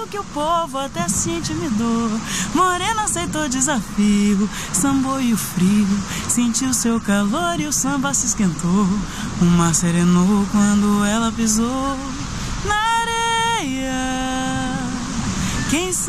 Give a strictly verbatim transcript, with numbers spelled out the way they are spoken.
que o povo até se intimidou. Morena aceitou o desafio, sambou e o frio, sentiu seu calor e o samba se esquentou. O mar serenou quando ela pisou na areia. Quem